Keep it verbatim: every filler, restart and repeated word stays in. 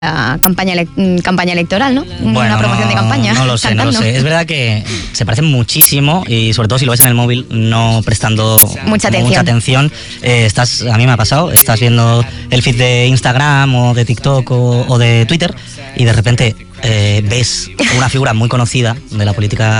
campaña ele- campaña electoral, ¿no? Una Bueno, promoción de campaña. No lo sé, cantando. no lo sé. Es verdad que se parecen muchísimo y sobre todo si lo ves en el móvil no prestando Mucha atención. mucha atención, eh, estás, a mí me ha pasado, estás viendo el feed de Instagram o de TikTok o, o de Twitter y de repente eh, ves una figura muy conocida de la política